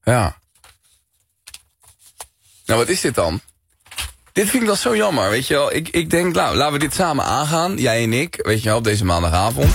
Ja. Nou, wat is dit dan? Dit vind ik wel zo jammer, weet je wel. Ik denk, nou, laten we dit samen aangaan. Jij en ik, weet je wel, op deze maandagavond.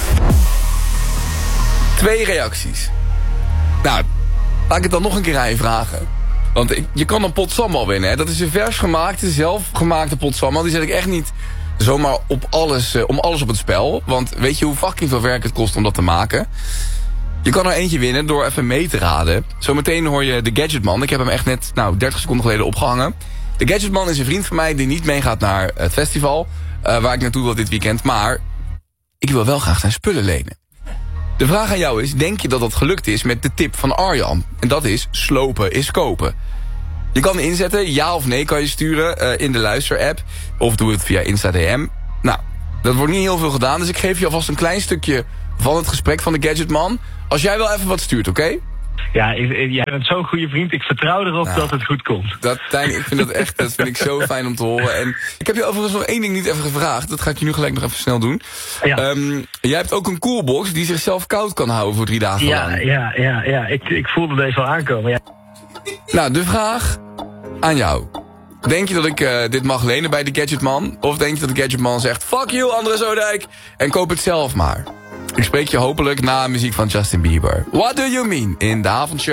2 reacties. Nou, laat ik het dan nog een keer aan je vragen. Want je kan een pot sambal winnen, hè. Dat is een versgemaakte, zelfgemaakte pot sambal. Die zet ik echt niet zomaar op alles, om alles op het spel. Want weet je hoe fucking veel werk het kost om dat te maken? Je kan er eentje winnen door even mee te raden. Zometeen hoor je de Gadgetman. Ik heb hem echt net 30 seconden geleden opgehangen. De Gadgetman is een vriend van mij die niet meegaat naar het festival. Waar ik naartoe wil dit weekend. Maar ik wil wel graag zijn spullen lenen. De vraag aan jou is, denk je dat dat gelukt is met de tip van Arjan? En dat is, slopen is kopen. Je kan inzetten, ja of nee kan je sturen in de luisterapp. Of doe het via Insta DM. Nou, dat wordt niet heel veel gedaan. Dus ik geef je alvast een klein stukje van het gesprek van de Gadgetman. Als jij wel even wat stuurt, oké? Ja, jij bent zo'n goede vriend. Ik vertrouw erop dat het goed komt. Tijn, ik vind dat echt, dat vind ik zo fijn om te horen. En ik heb je overigens nog 1 ding niet even gevraagd. Dat ga ik je nu gelijk nog even snel doen. Ja. Jij hebt ook een coolbox die zichzelf koud kan houden voor 3 dagen lang. Ja. Ik voelde deze al aankomen. Ja. Nou, de vraag aan jou. Denk je dat ik dit mag lenen bij de Gadgetman? Of denk je dat de Gadgetman zegt, fuck you André Zoodijk, en koop het zelf maar? Ik spreek je hopelijk na muziek van Justin Bieber. What do you mean in de avondshow?